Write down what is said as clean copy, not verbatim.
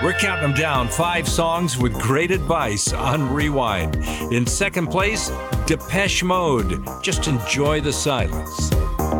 We're counting them down. 5 songs with great advice on Rewind. In second place, Depeche Mode. Just enjoy the silence.